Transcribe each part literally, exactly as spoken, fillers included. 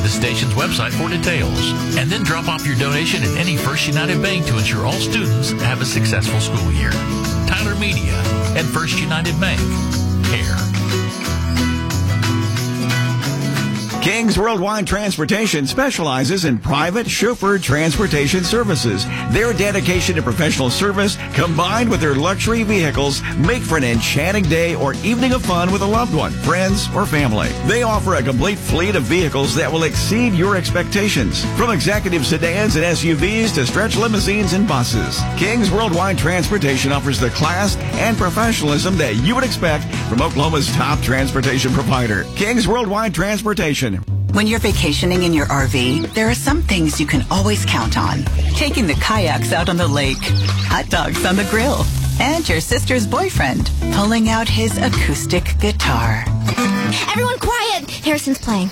the station's website for details, and then drop off your donation at any First United Bank to ensure all students have a successful school year. Tyler Media and First United Bank. Care. Kings Worldwide Transportation specializes in private chauffeured transportation services. Their dedication to professional service, combined with their luxury vehicles, make for an enchanting day or evening of fun with a loved one, friends, or family. They offer a complete fleet of vehicles that will exceed your expectations, from executive sedans and S U Vs to stretch limousines and buses. Kings Worldwide Transportation offers the class and professionalism that you would expect from Oklahoma's top transportation provider. Kings Worldwide Transportation. When you're vacationing in your R V, there are some things you can always count on. Taking the kayaks out on the lake, hot dogs on the grill, and your sister's boyfriend pulling out his acoustic guitar. Everyone quiet! Harrison's playing.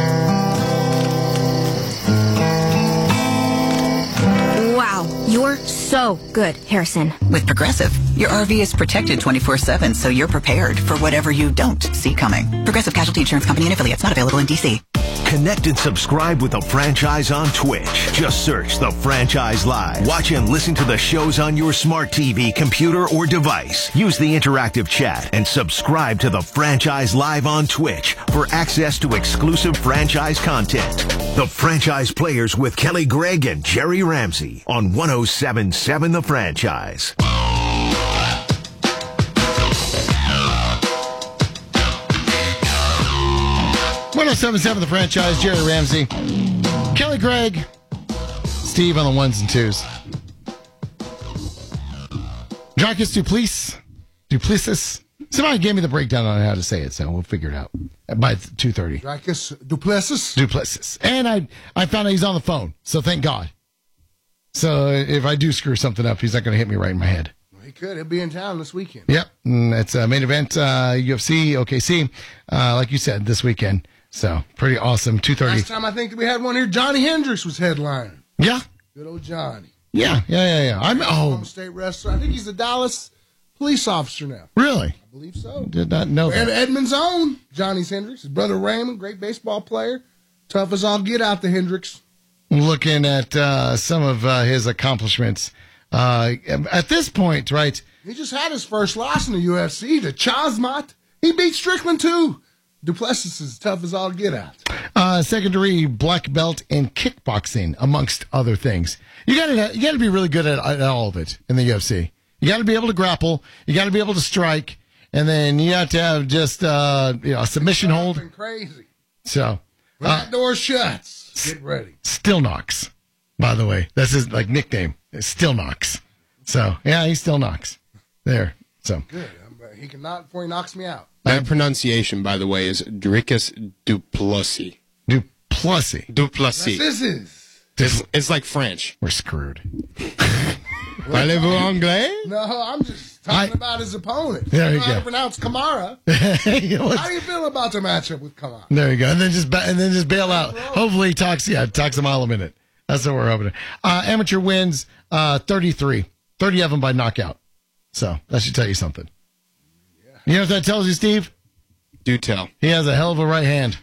Wow, you're so good, Harrison. With Progressive, your R V is protected twenty-four seven, so you're prepared for whatever you don't see coming. Progressive Casualty Insurance Company and affiliates, not available in D C. Connect and subscribe with The Franchise on Twitch. Just search The Franchise Live. Watch and listen to the shows on your smart T V, computer, or device. Use the interactive chat and subscribe to The Franchise Live on Twitch for access to exclusive franchise content. The Franchise Players with Kelly Gregg and Jerry Ramsey on one oh seven point seven The Franchise. one oh seven point seven The Franchise, Jerry Ramsey, Kelly Gregg, Steve on the ones and twos. Dracus Duplessis, Duplessis. Somebody gave me the breakdown on how to say it, so we'll figure it out by two thirty. Dracus Duplessis? Duplessis. And I, I found out he's on the phone, so thank God. So if I do screw something up, he's not going to hit me right in my head. He could. He'll be in town this weekend. Yep. And it's a main event, uh, U F C, O K C, uh, like you said, this weekend. So, pretty awesome. two thirty. Last time I think we had one here, Johnny Hendricks was headlining. Yeah. Good old Johnny. Yeah, yeah, yeah, yeah. I'm, oh. State wrestler. I think he's a Dallas police officer now. Really? I believe so. Did not know that. And Edmond's own Johnny's Hendricks. His brother Raymond, great baseball player. Tough as all get out the Hendricks. Looking at uh, some of uh, his accomplishments. Uh, at this point, right? He just had his first loss in the U F C to Chazmat. He beat Strickland, too. Duplessis is tough as all get out. Uh, secondary black belt in kickboxing, amongst other things. You gotta, you gotta be really good at, at all of it in the U F C. You gotta be able to grapple. You gotta be able to strike. And then you have to have just, uh, you know, a submission hold. Crazy. So. When that door shuts, get ready. Still knocks, by the way. That's his, like, nickname. Still knocks. So, yeah, he still knocks. There. So. Good. He can knock before he knocks me out. That pronunciation, by the way, is Dricus Duplessis. Duplessis. Duplessis. This is. It's, it's like French. We're screwed. Parlez-vous anglais? No, I'm just talking I, about his opponent. There you how go. to pronounce Kamara. How do you feel about the matchup with Kamara? There you go. And then just ba- and then just bail out. Hopefully he talks, yeah, talks a mile a minute. That's what we're hoping. Uh, amateur wins uh, thirty-three. thirty of them by knockout. So that should tell you something. Yeah. You know what that tells you, Steve? Do tell. He has a hell of a right hand.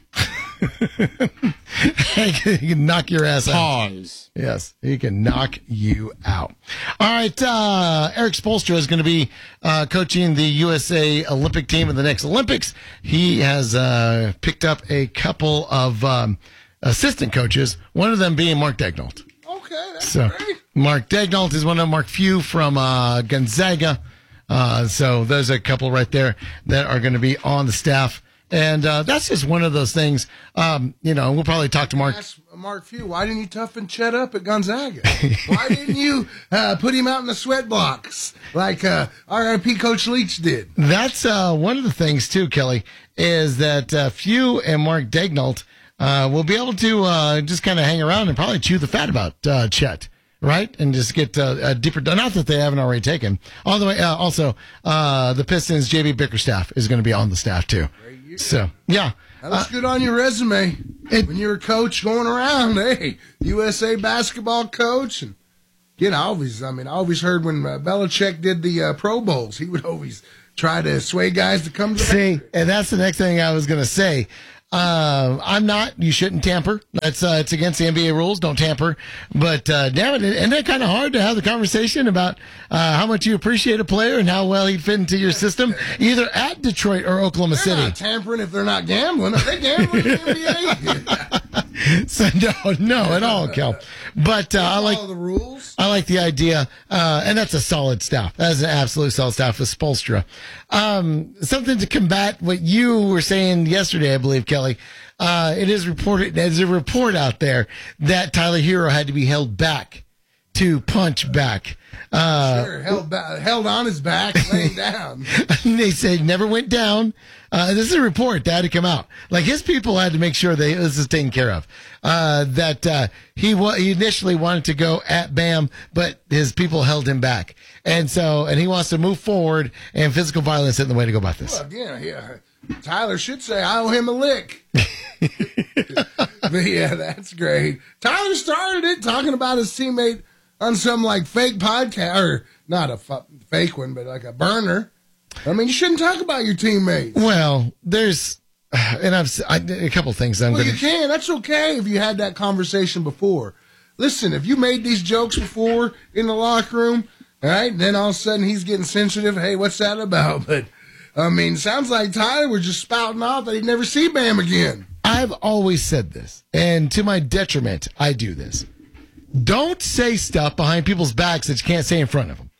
He can knock your ass out. Pause. Yes, he can knock you out. All right, uh, Eric Spoelstra is going to be uh, coaching the U S A Olympic team in the next Olympics. He has uh, picked up a couple of um, assistant coaches, one of them being Mark Daignault. Okay, that's so, great. Mark Daignault is one of them. Mark Few from uh, Gonzaga. Uh, so there's a couple right there that are going to be on the staff. And uh, that's just one of those things. Um, you know, we'll probably talk to Mark. Ask Mark Few, why didn't you toughen Chet up at Gonzaga? Why didn't you uh, put him out in the sweat box like uh, R I P Coach Leach did? That's uh, one of the things, too, Kelly, is that uh, Few and Mark Daignault uh, will be able to uh, just kind of hang around and probably chew the fat about uh, Chet. Right? And just get uh, a deeper, not that they haven't already taken. All the way, uh, also, uh, the Pistons, J B Bickerstaff is going to be on the staff too. So, yeah. That looks uh, good on your resume. It, when you're a coach going around, hey, U S A basketball coach. And, you know, always, I mean, I always heard when uh, Belichick did the uh, Pro Bowls, he would always try to sway guys to come to the See, and that's the next thing I was going to say. Uh, I'm not. You shouldn't tamper. That's uh, it's against the N B A rules. Don't tamper. But uh, damn it, isn't it kind of hard to have the conversation about uh, how much you appreciate a player and how well he'd fit into your system, either at Detroit or Oklahoma they're City? Not tampering if they're not gambling. Are they gambling in the N B A? So no, no, at all, Kel. But uh, I like Follow the rules. I like the idea, uh, and that's a solid staff. That's an absolute solid staff with Spoelstra. Um, something to combat what you were saying yesterday, I believe, Kelly. Uh, it is reported, there's a report out there that Tyler Hero had to be held back to punch back. Uh, Sure, held, ba- held on his back, laying down. They said never went down. Uh, this is a report that had to come out. Like his people had to make sure they this is taken care of. Uh, that uh, he wa- he initially wanted to go at Bam, but his people held him back, and so and he wants to move forward. And physical violence isn't the way to go about this. Well, again, yeah, Tyler should say, I owe him a lick. But yeah, that's great. Tyler started it talking about his teammate on some like fake podcast, or not a f- fake one, but like a burner. I mean, you shouldn't talk about your teammates. Well, there's, and I've I, a couple things I'm Well, going you can. That's okay if you had that conversation before. Listen, if you made these jokes before in the locker room, all right, then all of a sudden he's getting sensitive. Hey, what's that about? But, I mean, sounds like Tyler was just spouting off that he'd never see Bam again. I've always said this, and to my detriment, I do this. Don't say stuff behind people's backs that you can't say in front of them.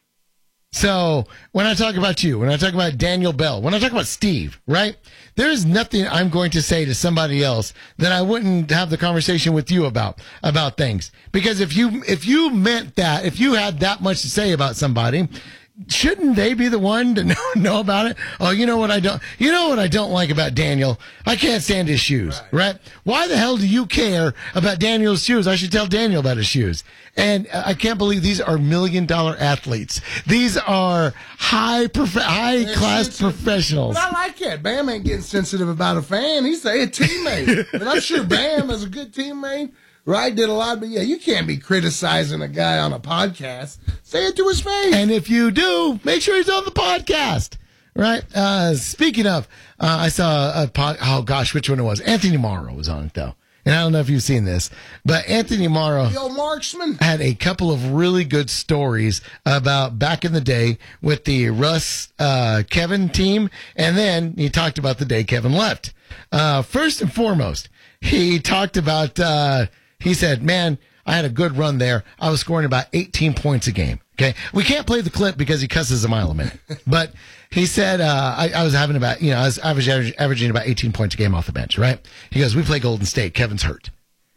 So when I talk about you, when I talk about Daniel Bell, when I talk about Steve, right? There is nothing I'm going to say to somebody else that I wouldn't have the conversation with you about, about things. Because if you, if you meant that, if you had that much to say about somebody, shouldn't they be the one to know, know about it? Oh, you know what I don't, you know what I don't like about Daniel? I can't stand his shoes, right? right? Why the hell do you care about Daniel's shoes? I should tell Daniel about his shoes. And I can't believe these are million dollar athletes. These are high, prof- high class professionals. But I like that. Bam ain't getting sensitive about a fan. He's a teammate. And I'm sure Bam is a good teammate. Right, did a lot, but yeah, you can't be criticizing a guy on a podcast. Say it to his face. And if you do, make sure he's on the podcast. Right? Uh, speaking of, uh, I saw a pod, oh gosh, which one it was? Anthony Morrow was on it though. And I don't know if you've seen this, but Anthony Morrow the old marksman had a couple of really good stories about back in the day with the Russ, uh, Kevin team. And then he talked about the day Kevin left. Uh, first and foremost, he talked about, uh, he said, man, I had a good run there. I was scoring about eighteen points a game. Okay. We can't play the clip because he cusses a mile a minute. But he said, uh, I, I was having about, you know, I was average, averaging about eighteen points a game off the bench, right? He goes, we play Golden State. Kevin's hurt.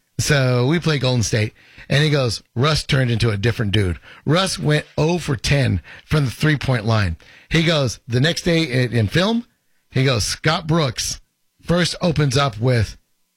So we play Golden State. And he goes, Russ turned into a different dude. Russ went zero for ten from the three point line. He goes, the next day in, in film, he goes, Scott Brooks first opens up with,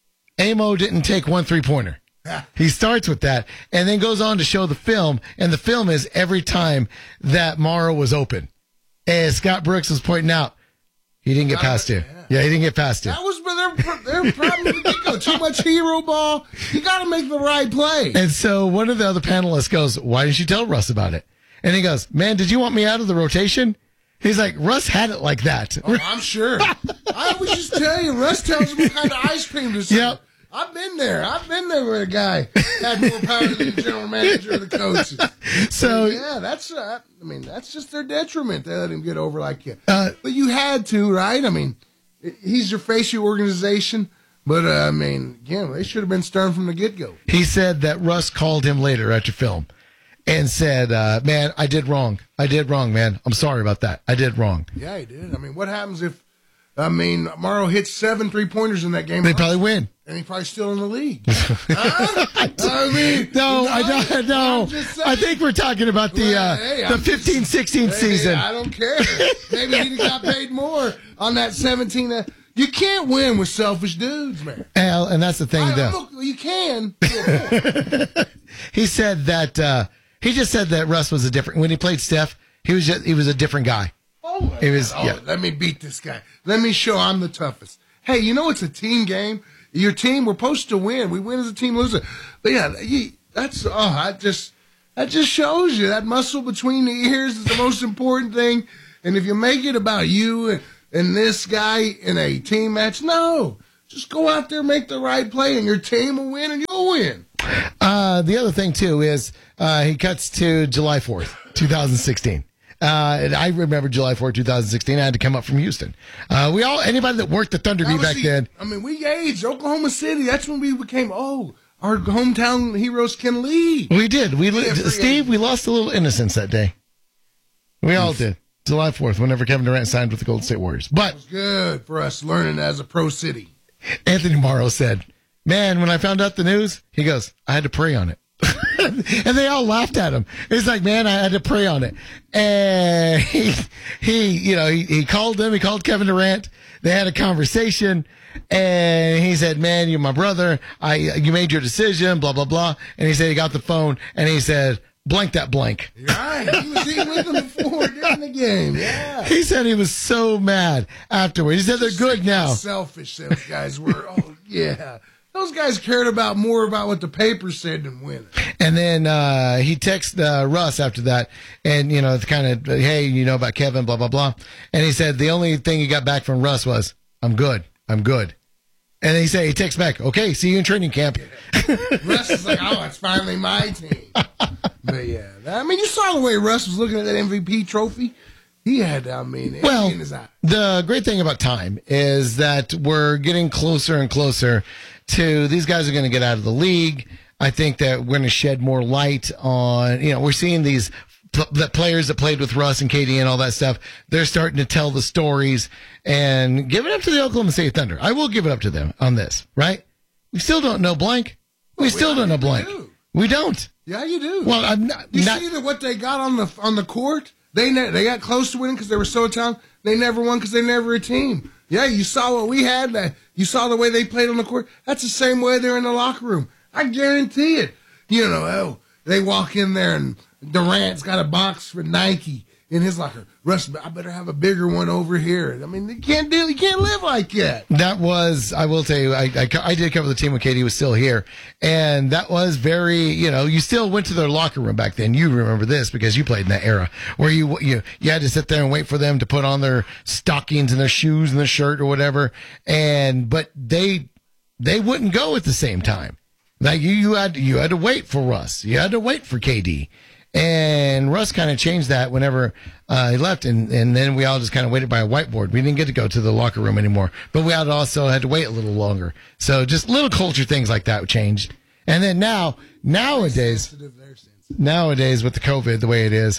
Amo didn't take one three pointer. He starts with that and then goes on to show the film. And the film is every time that Morrow was open. And Scott Brooks was pointing out, he didn't get past you. Yeah, he didn't get past you. That was their, their problem with the get-go. Too much hero ball. You got to make the right play. And so one of the other panelists goes, why didn't you tell Russ about it? And he goes, man, did you want me out of the rotation? He's like, Russ had it like that. Oh, I'm sure. I would just tell you, Russ tells him what kind of ice cream to serve. Yep. I've been there. I've been there where a guy had more power than the general manager of the coaches. So yeah, that's uh, I mean, that's just their detriment. They let him get over like that. Uh, but you had to, right? I mean, he's your face, your organization. But uh, I mean, again, they should have been stern from the get-go. He said that Russ called him later after film and said, uh, man, I did wrong. I did wrong, man. I'm sorry about that. I did wrong. Yeah, he did. I mean, what happens if, I mean, Morrow hits seven three-pointers in that game? They probably win. And he's probably still in the league. Huh? I mean, no, no, I don't. No, I think we're talking about the well, uh, hey, the fifteen sixteen hey, season. I don't care. Maybe he got paid more on that seventeen. Uh, you can't win with selfish dudes, man. And, and that's the thing, I, though. Look, you can. He said that uh, he just said that Russ was a different. When he played Steph, he was just he was a different guy. Oh, it was. oh, Yeah. Let me beat this guy. Let me show I'm the toughest. Hey, you know it's a team game. Your team, we're supposed to win. We win as a team, lose it. But yeah, you, that's oh, I just that just shows you that muscle between the ears is the most important thing. And if you make it about you and, and this guy in a team match, no, Just go out there, make the right play, and your team will win, and you'll win. Uh, the other thing, too, is uh, he cuts to July fourth, twenty sixteen. Uh, and I remember July fourth, twenty sixteen. I had to come up from Houston. Uh, we all, anybody that worked the Thunder Bee back the, then. I mean, we aged. Oklahoma City, that's when we became, oh, our hometown heroes can lead. We did. We Yeah, Steve, we lost a little innocence that day. We all did. July fourth, whenever Kevin Durant signed with the Golden State Warriors. But it was good for us learning as a pro city. Anthony Morrow said, man, when I found out the news, he goes, I had to pray on it. And they all laughed at him. He's like, man, I had to pray on it. And he, he you know, he, he called them. He called Kevin Durant. They had a conversation. And he said, man, you're my brother. I, you made your decision, blah, blah, blah. And he said he got the phone, and he said, blank that blank. Right. He was eating with them before during the game. Yeah. He said he was so mad afterwards. He said they're good now. Selfish those guys were. Oh, yeah. Those guys cared about more about what the paper said than winning. And then uh, he texted uh, Russ after that, and, you know, it's kind of, hey, you know about Kevin, blah, blah, blah. And he said the only thing he got back from Russ was, I'm good. I'm good. And then he said, he texts back, okay, see you in training camp. Yeah. Russ is like, oh, it's finally my team. But, yeah, I mean, you saw the way Russ was looking at that M V P trophy. He had, I mean, well, in his eye. The great thing about time is that we're getting closer and closer to these guys are going to get out of the league. I think that we're going to shed more light on, you know, we're seeing these the players that played with Russ and K D and all that stuff. They're starting to tell the stories and give it up to the Oklahoma City Thunder. I will give it up to them on this, right? We still don't know blank. We still don't know blank. Do. We don't. Yeah, you do. Well, I'm not. You not, see that what they got on the on the court? They ne- they got close to winning because they were so talented. They never won because they never a team. Yeah, you saw what we had. That you saw the way they played on the court. That's the same way they're in the locker room. I guarantee it. You know, oh, they walk in there and Durant's got a box for Nike in his locker. Russ, I better have a bigger one over here. I mean, you can't do, you can't live like that. That was, I will tell you, I, I, I did cover the team when K D was still here, and that was very, you know, you still went to their locker room back then. You remember this because you played in that era where you you you had to sit there and wait for them to put on their stockings and their shoes and their shirt or whatever, and but they they wouldn't go at the same time. Like you, you had you had to wait for Russ, you had to wait for K D. And Russ kind of changed that whenever uh, he left, and, and then we all just kind of waited by a whiteboard. We didn't get to go to the locker room anymore, but we had also had to wait a little longer. So just little culture things like that changed. And then now, nowadays, nowadays with the COVID the way it is,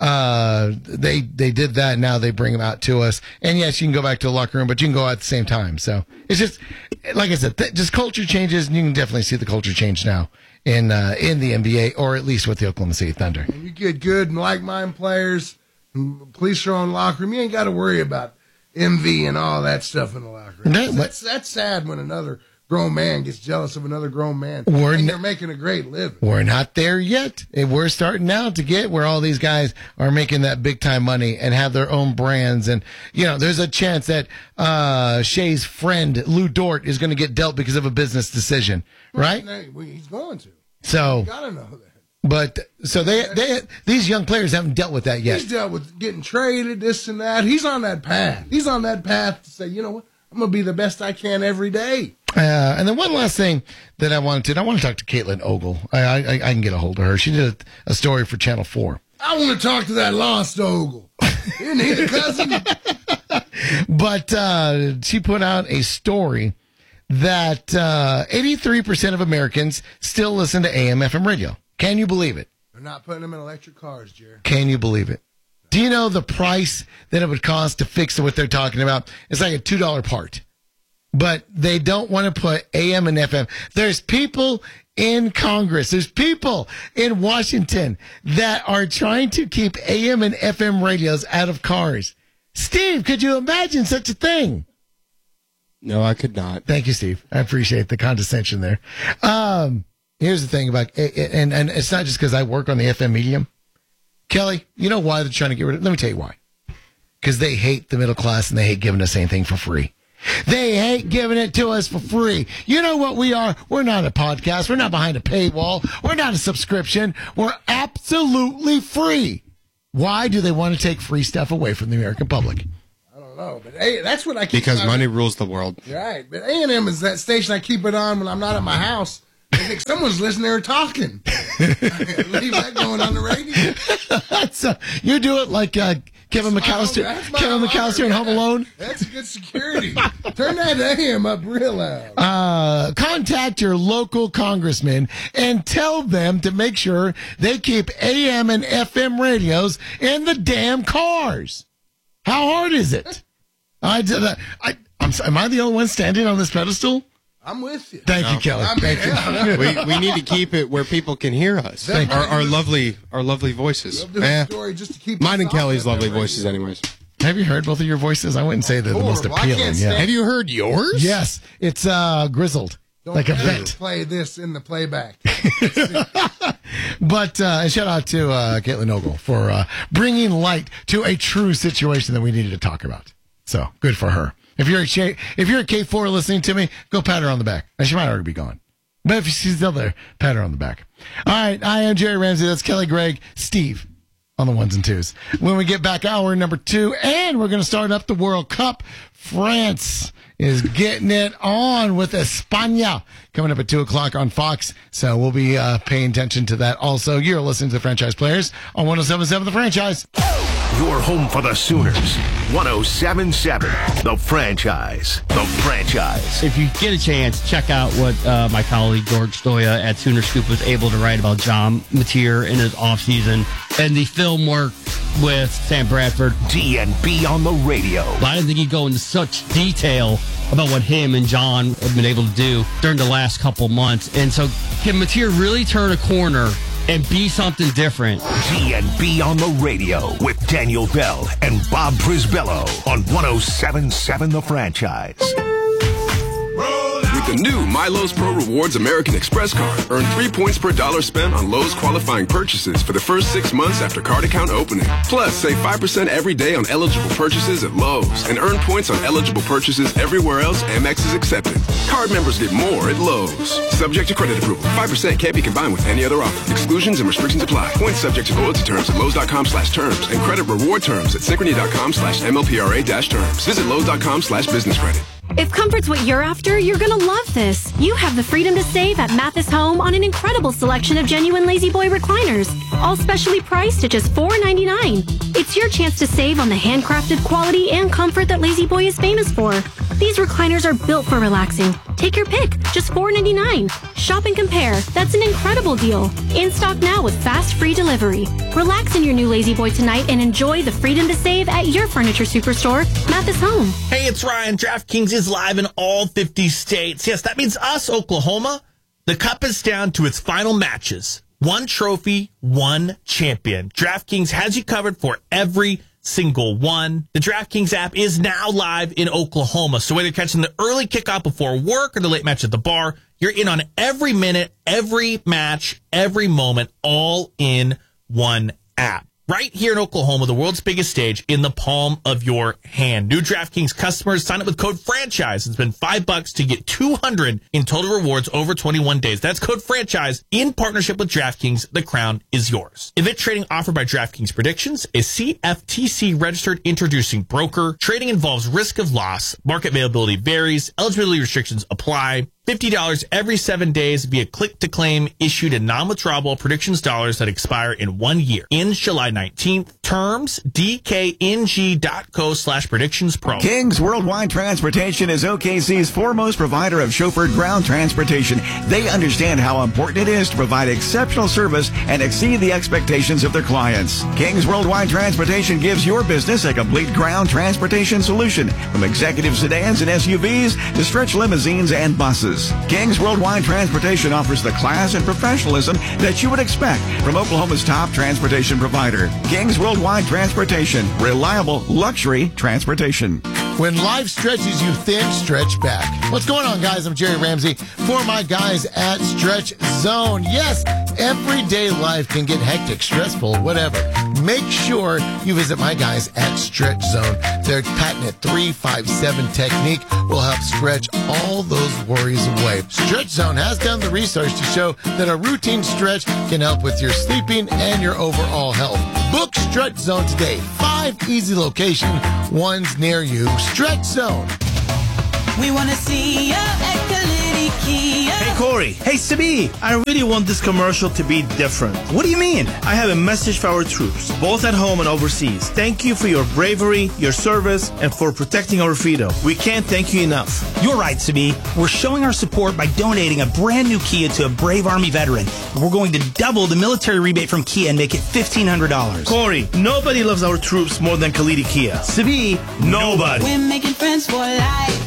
uh, they they did that. Now they bring them out to us. And yes, you can go back to the locker room, but you can go out at the same time. So it's just, like I said, th- just culture changes, and you can definitely see the culture change now in uh, in the N B A, or at least with the Oklahoma City Thunder. And you get good and like-minded players, and police your own locker room. You ain't got to worry about envy and all that stuff in the locker room. No, that's, that's sad when another grown man gets jealous of another grown man. We're and n- they're making a great living. We're not there yet. We're starting now to get where all these guys are making that big-time money and have their own brands. And, you know, there's a chance that uh, Shay's friend, Lou Dort, is going to get dealt because of a business decision, right? He's going to. So, you gotta know that. But so they, they, these young players haven't dealt with that yet. He's dealt with getting traded, this and that. He's on that path. He's on that path to say, you know what, I'm gonna be the best I can every day. Uh, and then one last thing that I wanted to, I want to talk to Caitlin Ogle. I, I, I can get a hold of her. She did a, a story for Channel Four. I want to talk to that lost Ogle. Isn't he the cousin? But uh, she put out a story that uh, eighty-three percent of Americans still listen to A M F M radio. Can you believe it? They're not putting them in electric cars, Jerry. Can you believe it? Do you know the price that it would cost to fix what they're talking about? It's like a two dollars part. But they don't want to put A M and F M. There's people in Congress, there's people in Washington that are trying to keep A M and F M radios out of cars. Steve, could you imagine such a thing? No, I could not. Thank you, Steve. I appreciate the condescension there. Um, here's the thing about, and, and it's not just because I work on the F M medium. Kelly, you know why they're trying to get rid of it? Let me tell you why. Because they hate the middle class and they hate giving us anything for free. They hate giving it to us for free. You know what we are? We're not a podcast. We're not behind a paywall. We're not a subscription. We're absolutely free. Why do they want to take free stuff away from the American public? I don't don't know, but hey, that's what I keep Because on. money rules the world. Right, but A and M is that station I keep it on when I'm not at my house. I think someone's listening or talking. Leave that going on the radio. That's uh, you do it like uh, Kevin That's my- McAllister. that's my Kevin honor, McAllister in Home man. Alone. That's good security. Turn that A M up real loud. Uh, contact your local congressman and tell them to make sure they keep A M and F M radios in the damn cars. How hard is it? I did. Uh, I. I'm. sorry, Am I the only one standing on this pedestal? I'm with you. Thank you, Kelly. I mean, Thank you. yeah, we we need to keep it where people can hear us. Thank Our, you. our lovely our lovely voices. Love doing Eh, a story just to keep mine us and off Kelly's that lovely radio. voices, anyways. Have you heard both of your voices? I wouldn't say they're the most Horrible. I can't appealing. stand- Yeah. Have you heard yours? Yes, it's uh, grizzled, Don't like a ever vent. play this in the playback. But uh, and shout out to uh, Caitlin Ogle for uh, bringing light to a true situation that we needed to talk about. So good for her. If you're a K, if you're a K four listening to me, go pat her on the back. And she might already be gone, but if she's still there, pat her on the back. All right, I am Jerry Ramsey. That's Kelly Gregg, Steve on the ones and twos. When we get back, hour number two, and we're going to start up the World Cup. France is getting it on with España coming up at two o'clock on Fox. So we'll be uh, paying attention to that. Also, you're listening to the Franchise Players on one oh seven point seven The Franchise. Your home for the Sooners. one oh seven point seven The Franchise. The Franchise. If you get a chance, check out what uh, my colleague George Stoya at Sooner Scoop was able to write about John Mateer in his offseason and the film work with Sam Bradford. D and B on the radio. I didn't think he'd go into such detail about what him and John have been able to do during the last couple months. And so can Mateer really turn a corner and be something different? D and B on the radio with Daniel Bell and Bob Brisbello on one oh seven point seven The Franchise. With the new MyLowe's Pro Rewards American Express card, earn three points per dollar spent on Lowe's qualifying purchases for the first six months after card account opening. Plus, save five percent every day on eligible purchases at Lowe's and earn points on eligible purchases everywhere else Amex is accepted. Card members get more at Lowe's. Subject to credit approval. five percent can't be combined with any other offer. Exclusions and restrictions apply. Points subject to loyalty terms at Lowe's.com slash terms and credit reward terms at Synchrony.com slash MLPRA dash terms. Visit Lowe's.com slash business credit. If comfort's what you're after, you're gonna love this. You have the freedom to save at Mathis Home on an incredible selection of genuine Lazy Boy recliners, all specially priced at just four ninety-nine. It's your chance to save on the handcrafted quality and comfort that Lazy Boy is famous for. These recliners are built for relaxing. Take your pick, just four ninety-nine. Shop and compare. That's an incredible deal. In stock now with fast free delivery. Relax in your new Lazy Boy tonight and enjoy the freedom to save at your furniture superstore, Mathis Home. Hey, it's Ryan. DraftKings is live in all fifty states. Yes, that means us, Oklahoma. The cup is down to its final matches. One trophy, one champion. DraftKings has you covered for every single one. The DraftKings app is now live in Oklahoma. So whether you're catching the early kickoff before work or the late match at the bar, you're in on every minute, every match, every moment, all in one app. Right here in Oklahoma, the world's biggest stage in the palm of your hand. New DraftKings customers sign up with code FRANCHISE and spend five bucks to get two hundred in total rewards over twenty-one days. That's code FRANCHISE in partnership with DraftKings. The crown is yours. Event trading offered by DraftKings Predictions is C F T C registered introducing broker. Trading involves risk of loss. Market availability varies. Eligibility restrictions apply. fifty dollars every seven days via click-to-claim issued in non-withdrawable predictions dollars that expire in one year. Ends July nineteenth. Terms, D K N G dot co slash predictions pro. Kings Worldwide Transportation is O K C's foremost provider of chauffeured ground transportation. They understand how important it is to provide exceptional service and exceed the expectations of their clients. Kings Worldwide Transportation gives your business a complete ground transportation solution, from executive sedans and S U Vs to stretch limousines and buses. Kings Worldwide Transportation offers the class and professionalism that you would expect from Oklahoma's top transportation provider. Kings Worldwide Transportation. Reliable luxury transportation. When life stretches you thin, stretch back. What's going on, guys? I'm Jerry Ramsey for my guys at Stretch Zone. Yes, Everyday life can get hectic, stressful, whatever. Make sure you visit my guys at Stretch Zone. Their patented three five seven technique will help stretch all those worries away. Stretch Zone has done the research to show that a routine stretch can help with your sleeping and your overall health. Book Stretch Zone today. Five easy locations, one's near you. Stretch Zone. We want to see ya at Kalidi Kia. Hey, Corey. Hey, Sabi. I really want this commercial to be different. What do you mean? I have a message for our troops, both at home and overseas. Thank you for your bravery, your service, and for protecting our freedom. We can't thank you enough. You're right, Sabi. We're showing our support by donating a brand new Kia to a brave Army veteran. We're going to double the military rebate from Kia and make it fifteen hundred dollars. Corey, nobody loves our troops more than Kalidi Kia. Sabi, nobody. We're making friends for life.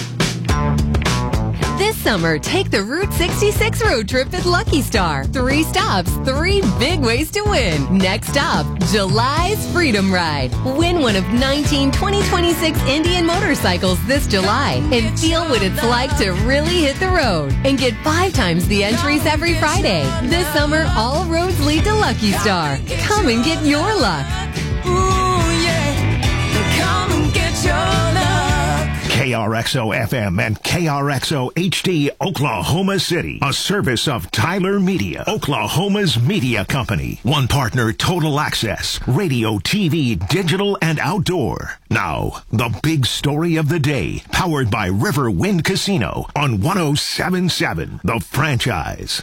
This summer, take the Route sixty-six road trip at Lucky Star. Three stops, three big ways to win. Next stop, July's Freedom Ride. Win one of nineteen twenty twenty-six Indian motorcycles this July and feel what it's like to really hit the road. And get five times the entries every Friday. This summer, all roads lead to Lucky Star. Come and get your luck. Ooh, yeah. Come and get your luck. K R X O F M and K R X O H D Oklahoma City. A service of Tyler Media, Oklahoma's media company. One partner, Total Access, radio, T V, digital, and outdoor. Now, the big story of the day, powered by River Wind Casino on one oh seven point seven, The Franchise.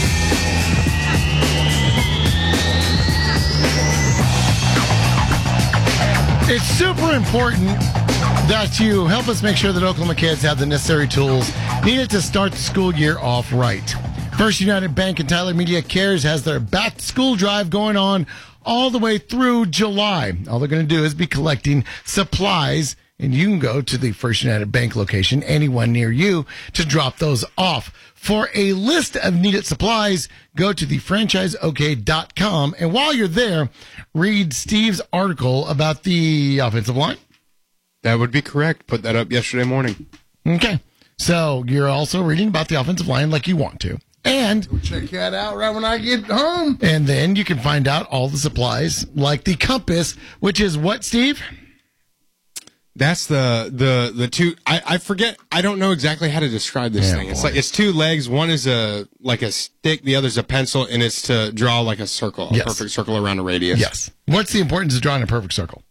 It's super important that you help us make sure that Oklahoma kids have the necessary tools needed to start the school year off right. First United Bank and Tyler Media Cares has their back to school drive going on all the way through July. All they're going to do is be collecting supplies, and you can go to the First United Bank location, anyone near you, to drop those off. For a list of needed supplies, go to the franchise o k dot com, and while you're there, read Steve's article about the offensive line. That would be correct. Put that up yesterday morning. Okay. So you're also reading about the offensive line like you want to. And Go check that out right when I get home. And then you can find out all the supplies like the compass, which is what, Steve? That's the the the two. I, I forget. I don't know exactly how to describe this Yeah, thing. It's boy. like it's two legs. One is a like a stick. The other's a pencil, and it's to draw like a circle, a Yes. perfect circle around a radius. Yes. What's the importance of drawing a perfect circle?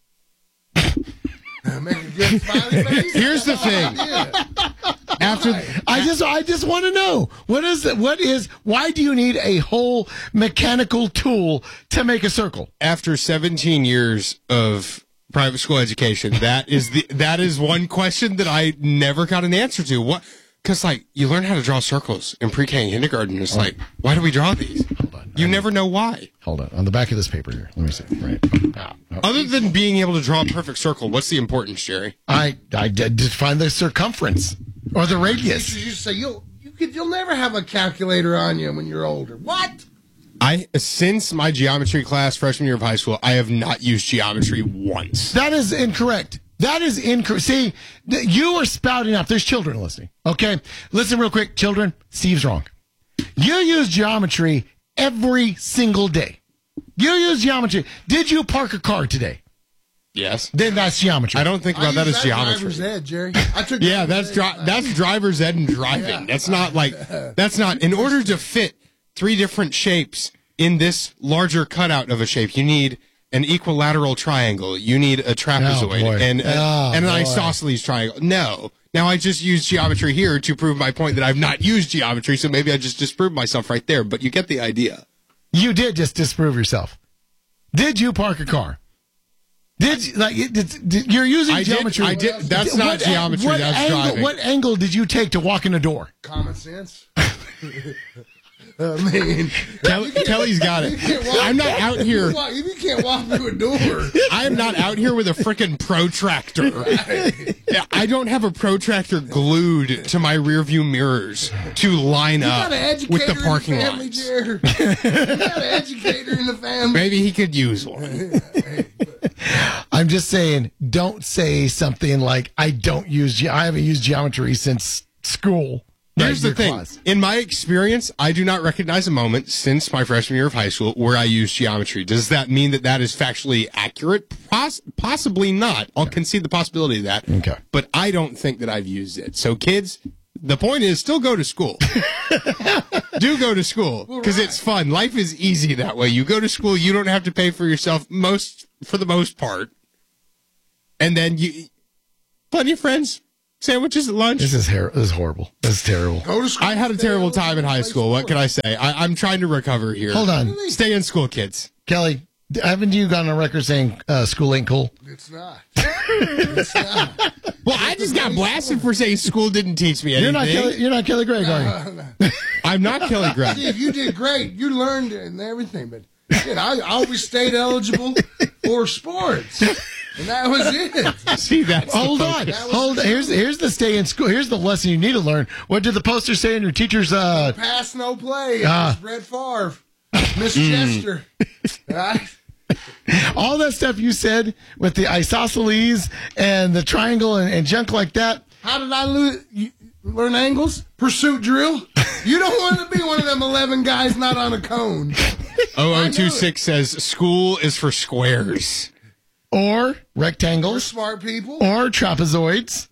Make a good smiley face. Here's the thing. After I just I just want to know what is the, what is why do you need a whole mechanical tool to make a circle? after seventeen years of private school education, that is the that is one question that I never got an answer to. What? Because like you learn how to draw circles in pre-K and kindergarten. It's like, why do we draw these? Hold on. You never know why. Hold on. On the back of this paper here. Let me see. Right. Ah, no. Other than being able to draw a perfect circle, what's the importance, Jerry? I I did define the circumference or the radius. You just say you'll you could you'll never have a calculator on you when you're older. What? I since my geometry class freshman year of high school, I have not used geometry once. That is incorrect. That is incorrect. See, th- you are spouting out. There's children listening. Okay? Listen real quick, children. Steve's wrong. You use geometry every single day. You use geometry. Did you park a car today? Yes. Then that's geometry. I don't think about I that use as that geometry. driver's ed, Jerry. I took Yeah, driver's that's ed. dri- that's driver's ed and driving. Yeah. That's not like that's not in order to fit three different shapes in this larger cutout of a shape. You need an equilateral triangle. You need a trapezoid Oh, boy. and a, Oh, and an boy. isosceles triangle. No. Now I just used geometry here to prove my point that I've not used geometry, so maybe I just disproved myself right there. But you get the idea. You did just disprove yourself. Did you park a car? Did you, like it, it, did- you're using I did- geometry? I did- that's not What a- geometry, What that's angle, driving. What angle did you take to walk in a door? Common sense. I mean, Kelly, Kelly's got it. you can't walk- I'm not out here. You, walk, you can't walk through a door. I am not out here with a freaking protractor. Yeah, I don't have a protractor glued to my rearview mirrors to line You up got an educator with the parking in the family, lots. Jerry. You got an educator in the family. Maybe he could use one. I'm just saying, don't say something like, I don't use, ge- I haven't used geometry since school. Here's the your thing. class. In my experience, I do not recognize a moment since my freshman year of high school where I used geometry. Does that mean that that is factually accurate? Poss- possibly not. I'll concede the possibility of that. Okay. But I don't think that I've used it. So, kids, the point is still go to school. Do go to school because it's fun. Life is easy that way. You go to school, you don't have to pay for yourself most for the most part. And then you plenty of friends. Sandwiches at lunch. This is her- This is horrible. This is terrible. Go to school. I had a terrible time in high school. What can I say? I, I'm trying to recover here. Hold on. Stay in school, kids. Kelly, haven't you gone on record saying uh, school ain't cool? It's not. It's not. Well, I just got blasted for saying school didn't teach me anything. You're not Kelly, you're not Kelly Gregg, are you? I'm not Kelly Gregg. Steve, you did great. You learned it and everything, but shit, I always stayed eligible for sports. And that was it. See, that's Hold the on. focus. Hold on. Here's here's the stay in school. Here's the lesson you need to learn. What did the poster say in your teacher's uh Pass, no play. Ah. Uh, Brett Favre. Miss Chester. Right? all that stuff you said with the isosceles and the triangle and, and junk like that? How did I lose? You learn angles? Pursuit drill? You don't want to be one of them eleven guys not on a cone. oh oh two six says school is for squares. Or rectangles. Or smart people. Or trapezoids.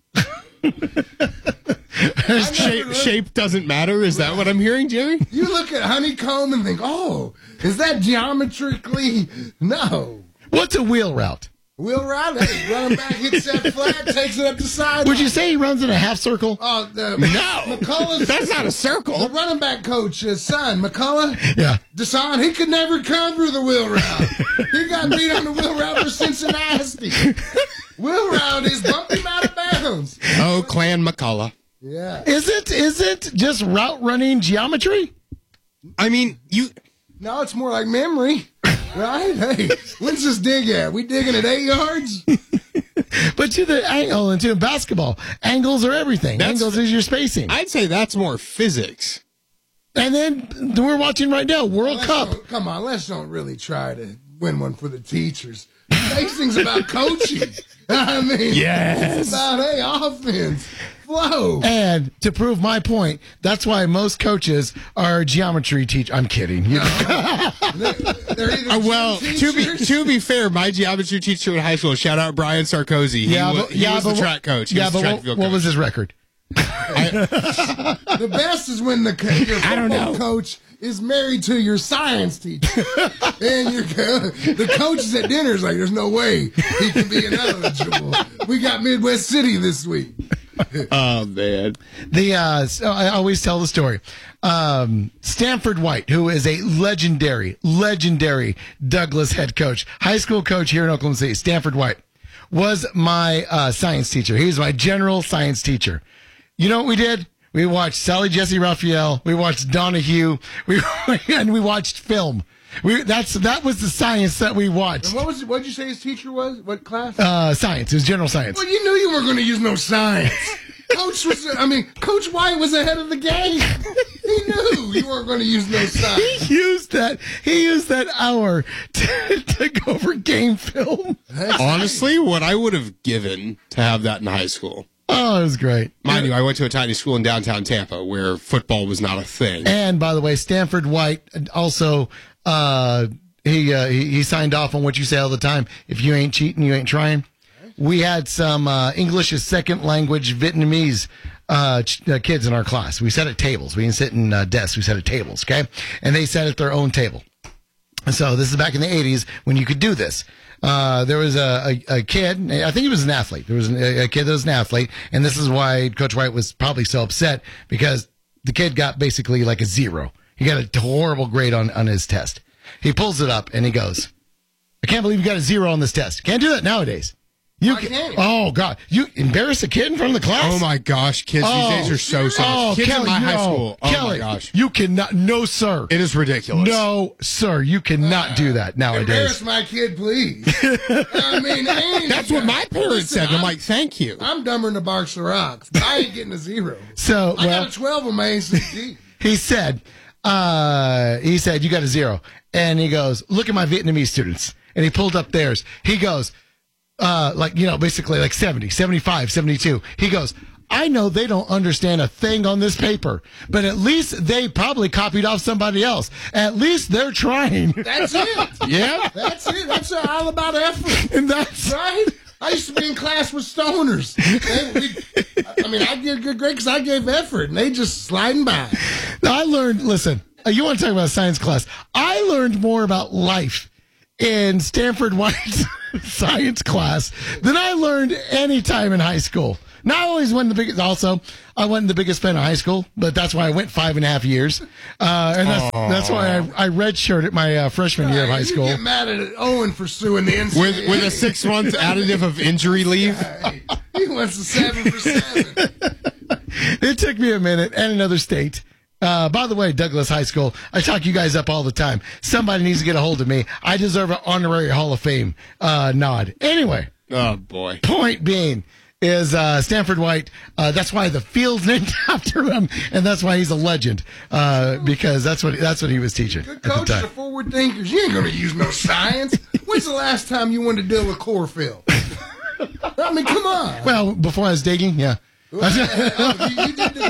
shape, shape doesn't matter. Is that what I'm hearing, Jerry? You look at honeycomb and think, oh, is that geometrically? No. What's a wheel route? Wheel route? Hey, running back hits that flat, takes it up the side. Would you say he runs in a half circle? Oh, the, no. McCullough's, that's not a circle. The running back coach, his son, McCullough. Yeah. Deshaun, he could never come through the wheel route. He got beat on the wheel route for Cincinnati. Wheel route is bump him out of bounds. Oh, Clan McCullough. Yeah. Is it is it just route running geometry? I mean, you. No, it's more like memory. Right? Hey, when's this dig at? We digging at eight yards? But to the angle and to basketball, angles are everything. That's, angles is your spacing. I'd say that's more physics. And then we're watching right now, World Let's Cup. don't- Come on, let's don't really try to win one for the teachers. Spacing's about coaching. I mean, Yes. it's about, hey, offense, flow. And to prove my point, that's why most coaches are geometry teach. I'm kidding. You They're, they're either Uh, well, gym to be teachers- to be fair, my geometry teacher in high school, shout out Brian Sarkozy. He, yeah, wa- but, he yeah, was but the what- track coach. He yeah, was the but track what, field what coach. was his record? The best is when the co- your I don't football know. coach is married to your science teacher, and your co- the coach is at dinner is like, "There's no way he can be ineligible. We got Midwest City this week." Oh man, The uh, so I always tell the story. Um, Stanford White, who is a legendary, legendary Douglas head coach, high school coach here in Oklahoma City. Stanford White was my uh, science teacher. He was my general science teacher. You know what we did? We watched Sally Jesse Raphael. We watched Donahue. We and we watched film. We that's that was the science that we watched. And what was what did you say his teacher was? What class? Uh, science. It was general science. Well, you knew you weren't going to use no science. Coach was, I mean, Coach White was ahead of the game. He knew you weren't going to use no science. He used that. He used that hour to, to go over game film. honestly, what I would have given to have that in high school. Oh, it was great. Mind you, I went to a tiny school in downtown Tampa where football was not a thing. And by the way, Stanford White also uh, he, uh, he he signed off on what you say all the time. If you ain't cheating, you ain't trying. We had some uh, English as second language Vietnamese uh, ch- uh, kids in our class. We sat at tables. We didn't sit in uh, desks. We sat at tables. Okay, and they sat at their own table. And so this is back in the eighties when you could do this. Uh, there was a, a, a kid, I think he was an athlete. There was an, a kid that was an athlete, and this is why Coach White was probably so upset, because the kid got basically like a zero. He got a horrible grade on, on his test. He pulls it up and he goes, I can't believe you got a zero on this test. Can't do that nowadays. You Why can, can't you? oh God, you embarrass a kid in front of the class? Oh my gosh, kids Oh, these days are so soft. Oh, kids Kelly, in my high no. school. Oh Kelly, my gosh. you cannot, no sir. It is ridiculous. No, sir, you cannot do that Embarrass nowadays. my kid, please. I mean, I ain't- That's what my parents Listen, said. I'm, like, thank you. I'm dumber than the Barks of Rocks, but I ain't getting a zero. So, I well, got a twelve on my A C T. he said, uh, he said, you got a zero. And he goes, look at my Vietnamese students. And he pulled up theirs. He goes, uh, like, you know, basically like seventy, seventy-five, seventy-two. He goes, I know they don't understand a thing on this paper, but at least they probably copied off somebody else. At least they're trying. That's it. Yeah. That's it. That's all about effort. And that's right. I used to be in class with stoners. They, we, I mean, I get a good grade because I gave effort, and they just sliding by. I learned, listen, you want to talk about science class. I learned more about life in Stanford White's science class than I learned any time in high school. Not always one of the biggest, also, I wasn't the biggest fan of high school, but that's why I went five and a half years. Uh, and that's, that's why I, I redshirted my uh, freshman year of high school. You get mad at Owen for suing the N C double A. With, with a six-month additive of injury leave? Yeah, he wants a seven for seven. It took me a minute and another state. Uh, by the way, Douglas High School, I talk you guys up all the time. Somebody needs to get a hold of me. I deserve an honorary Hall of Fame uh, nod. Anyway. Oh, boy. Point being is uh, Stanford White. Uh, that's why the field's named after him, and that's why he's a legend, uh, because that's what that's what he was teaching. Good at the coaches time. are forward thinkers. You ain't going to use no science. When's the last time you wanted to deal with chlorophyll? I mean, come on. Well, before I was digging, yeah. Oh, you, you did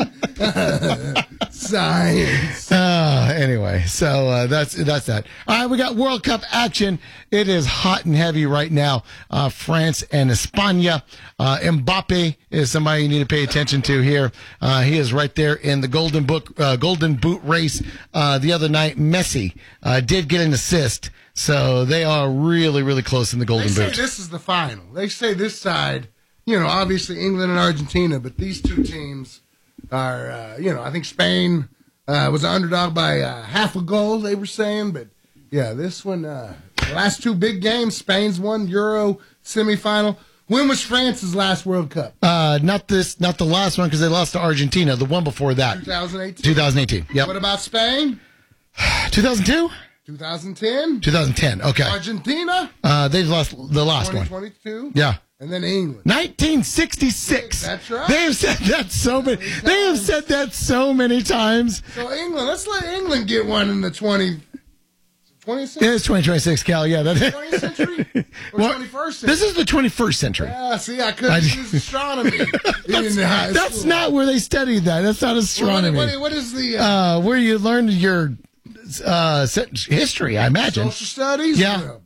the green? Science. Uh, anyway, so uh, that's that's that. All right, we got World Cup action. It is hot and heavy right now. Uh, France and España. Uh, Mbappe is somebody you need to pay attention to here. Uh, he is right there in the Golden Book, uh, Golden Boot race. Uh, the other night, Messi uh, did get an assist, so they are really, really close in the Golden They say Boot. this is the final. They say this side, you know, obviously England and Argentina, but these two teams are, uh, you know, I think Spain uh, was an underdog by uh, half a goal, they were saying. But, yeah, this one, uh, the last two big games, Spain's won Euro semifinal. When was France's last World Cup? Uh, not this, not the last one because they lost to Argentina. The one before that, twenty eighteen. twenty eighteen. Yep. What about Spain? two thousand two. twenty ten. twenty ten. Okay. Argentina. Uh, they lost the last one. twenty twenty-two. Yeah. And then England. nineteen sixty-six. That's right. They have said that so many. They have said that so many times. So England, let's let England get one in the twenty, twentieth century. It is twenty twenty-six, Cal. Yeah, that twentieth century or Well, twenty-first century. This is the twenty-first century. Yeah, see, I couldn't I- use astronomy. That's, in high that's school. not where they studied that. That's not astronomy. What, what, what is the uh, uh, where you learned your uh, se- history? I imagine. social studies? Yeah. Well,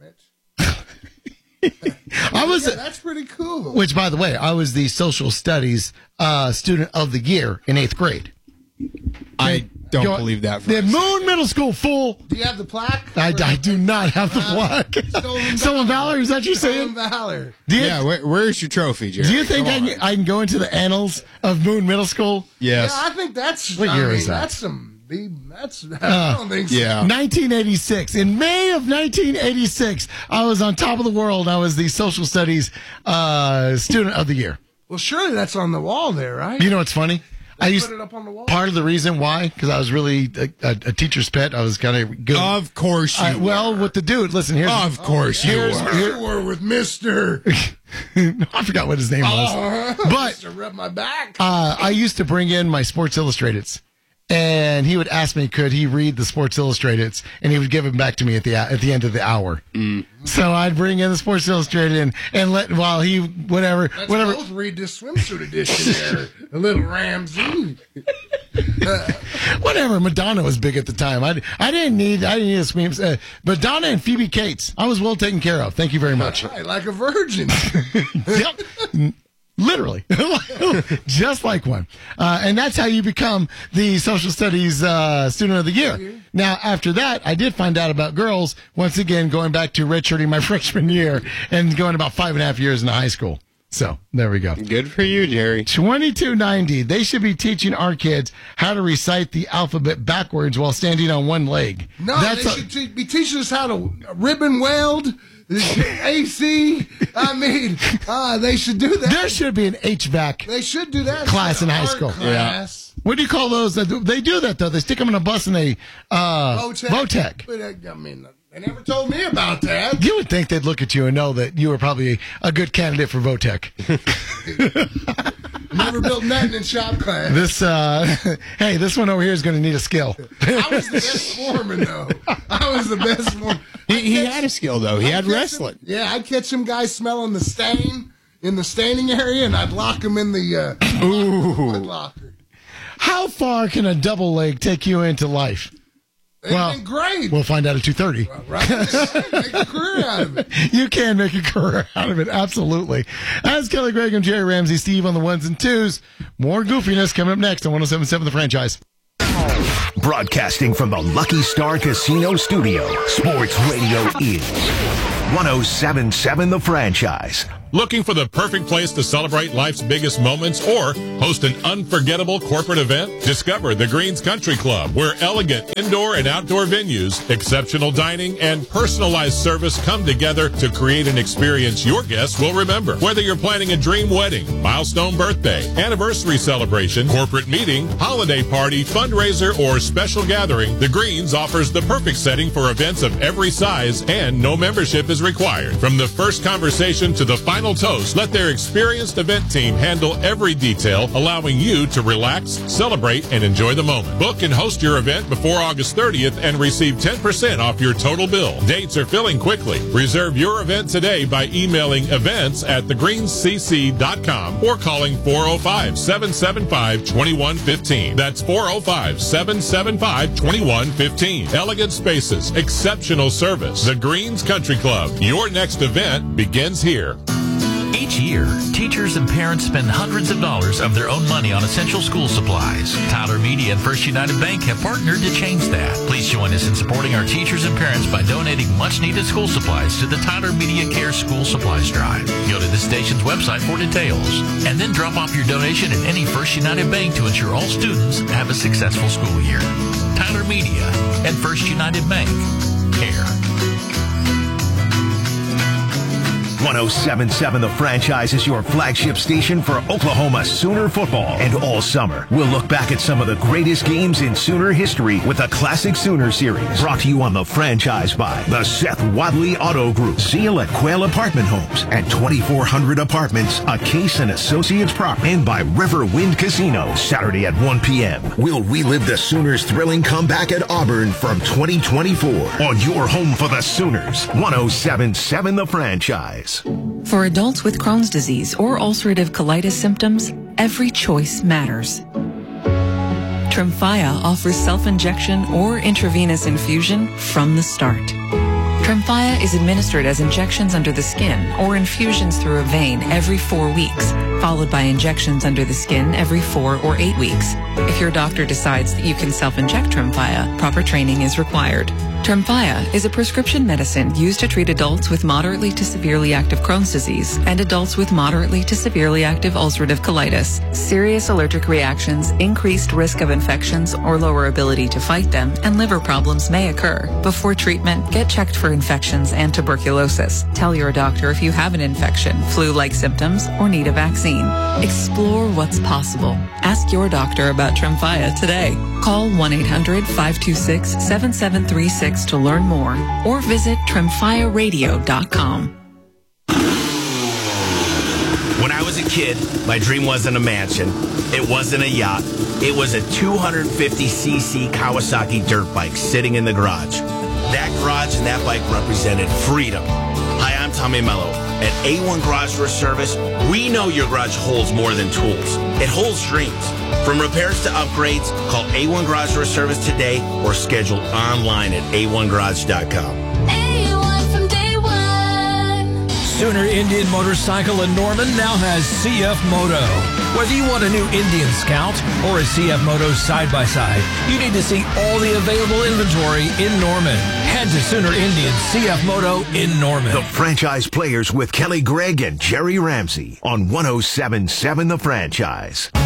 I was. yeah, that's pretty cool. Which, by the way, I was the social studies uh, student of the year in eighth grade. I don't Go- believe that. For The a Moon Middle School, fool. Do you have the plaque? I, I do not have the plaque. Stolen Stolen Valor, is that what you're Stolen saying? Valor. Do you, Yeah, where, where's your trophy, Jerry? do you think I Come can, on. I can go into the annals of Moon Middle School? Yes. Yeah, I think that's. What I year mean, is that? That's some. Be, that's. I don't think so. Yeah. nineteen eighty-six. In May of nineteen eighty-six, I was on top of the world. I was the social studies uh, student of the year. Well, surely that's on the wall there, right? You know what's funny? I They used put it up on the wall. part of the reason why because I was really a, a, a teacher's pet. I was kind of good. Of course you I- well, were. with the dude. Listen, here's Of course you here's- were. here- You were with Mister I forgot what his name was, Uh, but Mister Rub my back. uh, I used to bring in my Sports Illustrateds, and he would ask me, could he read the Sports Illustrateds, and he would give them back to me at the at the end of the hour. Mm. So I'd bring in the Sports Illustrated and, and let while he whatever Let's whatever. both read this swimsuit edition there. A little Ramsey. Whatever. Madonna was big at the time. I, I didn't need I didn't need a scream. Uh, Madonna and Phoebe Cates. I was well taken care of. Thank you very much. Right, like a virgin. Yep. Literally. Just like one. Uh, and that's how you become the social studies uh, student of the year. Now, after that, I did find out about girls, once again, going back to redshirting my freshman year and going about five and a half years in high school. So, there we go. Good for you, Jerry. twenty-two ninety. They should be teaching our kids how to recite the alphabet backwards while standing on one leg. No, That's they a- should te- be teaching us how to ribbon weld, A C. I mean, uh, they should do that. There should be an H V A C They should do that class in high Art school. Class. What do you call those? That They do that, though. They stick them in a bus and they, uh, Votech. Votech. But, uh, I mean, they never told me about that. You would think they'd look at you and know that you were probably a good candidate for Votech. Never built nothing in shop class. This, uh, hey, this one over here is going to need a skill. I was the best foreman, though. I was the best foreman. He, he had a skill, though. He had I'd catch wrestling. Him, yeah, I'd catch some guys smelling the stain in the standing area, and I'd lock them in the uh, Ooh. foot locker. How far can a double leg take you into life? They've well, been great. We'll find out at two thirty. Right? Make a career out of it. You can make a career out of it, absolutely. As Kelly Graham, Jerry Ramsey, Steve on the ones and twos. More goofiness coming up next on one oh seven point seven The Franchise. Broadcasting from the Lucky Star Casino Studio, Sports Radio is one oh seven point seven The Franchise. Looking for the perfect place to celebrate life's biggest moments or host an unforgettable corporate event? Discover the Greens Country Club, where elegant indoor and outdoor venues, exceptional dining, and personalized service come together to create an experience your guests will remember. Whether you're planning a dream wedding, milestone birthday, anniversary celebration, corporate meeting, holiday party, fundraiser, or special gathering, the Greens offers the perfect setting for events of every size, and no membership is required. From the first conversation to the final toast, let their experienced event team handle every detail, allowing you to relax, celebrate, and enjoy the moment. Book and host your event before August thirtieth and receive ten percent off your total bill. Dates are filling quickly. Reserve your event today by emailing events at the greens c c dot com or calling four oh five, seven seven five, two one one five. That's four oh five, seven seven five, two one one five. Elegant spaces, exceptional service. The Greens Country Club. Your next event begins here. Each year, teachers and parents spend hundreds of dollars of their own money on essential school supplies. Tyler Media and First United Bank have partnered to change that. Please join us in supporting our teachers and parents by donating much-needed school supplies to the Tyler Media Care School Supplies Drive. Go to the station's website for details, and then drop off your donation at any First United Bank to ensure all students have a successful school year. Tyler Media and First United Bank. Care. one oh seven point seven The Franchise is your flagship station for Oklahoma Sooner football. And all summer, we'll look back at some of the greatest games in Sooner history with the Classic Sooner Series. Brought to you on The Franchise by the Seth Wadley Auto Group, Seal at Quail Apartment Homes, and twenty-four hundred Apartments, a Case and Associates property, and by Riverwind Casino. Saturday at one p.m. We'll relive the Sooners' thrilling comeback at Auburn from twenty twenty-four on your home for the Sooners. one oh seven point seven The Franchise. For adults with Crohn's disease or ulcerative colitis symptoms, every choice matters. Tremfya offers self-injection or intravenous infusion from the start. Tremfya is administered as injections under the skin or infusions through a vein every four weeks, followed by injections under the skin every four or eight weeks. If your doctor decides that you can self-inject Tremfya, proper training is required. Tremfya is a prescription medicine used to treat adults with moderately to severely active Crohn's disease and adults with moderately to severely active ulcerative colitis. Serious allergic reactions, increased risk of infections or lower ability to fight them, and liver problems may occur. Before treatment, get checked for infections and tuberculosis. Tell your doctor if you have an infection, flu-like symptoms, or need a vaccine. Explore what's possible. Ask your doctor about Tremfya today. Call one eight hundred, five two six, seven seven three six to learn more, or visit tremfya radio dot com. When I was a kid, my dream wasn't a mansion. It wasn't a yacht. It was a two hundred fifty c c Kawasaki dirt bike sitting in the garage. That garage and that bike represented freedom. Hi, I'm Tommy Mello. At A one Garage Door Service, we know your garage holds more than tools. It holds dreams. From repairs to upgrades, call A one Garage Door Service today or schedule online at a one garage dot com. A one from day one. Sooner Indian Motorcycle in Norman now has C F Moto. Whether you want a new Indian Scout or a C F Moto side-by-side, you need to see all the available inventory in Norman. Head to Sooner Indian C F Moto in Norman. The Franchise Players with Kelly Gregg and Jerry Ramsey on one oh seven point seven The Franchise.